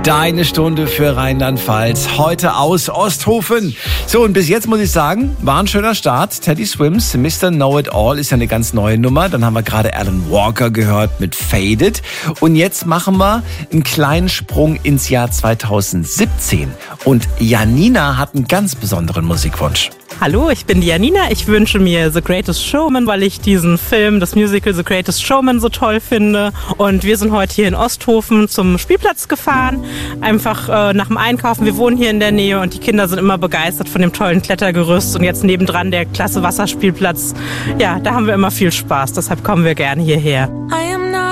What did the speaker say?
Deine Stunde für Rheinland-Pfalz, heute aus Osthofen. So, und bis jetzt muss ich sagen, war ein schöner Start. Teddy Swims, Mr. Know-It-All ist ja eine ganz neue Nummer. Dann haben wir gerade Alan Walker gehört mit Faded. Und jetzt machen wir einen kleinen Sprung ins Jahr 2017. Und Janina hat einen ganz besonderen Musikwunsch. Hallo, ich bin die Janina. Ich wünsche mir The Greatest Showman, weil ich diesen Film, das Musical The Greatest Showman so toll finde. Und wir sind heute hier in Osthofen zum Spielplatz gefahren, einfach nach dem Einkaufen. Wir wohnen hier in der Nähe und die Kinder sind immer begeistert von dem tollen Klettergerüst. Und jetzt nebendran der klasse Wasserspielplatz. Ja, da haben wir immer viel Spaß, deshalb kommen wir gerne hierher.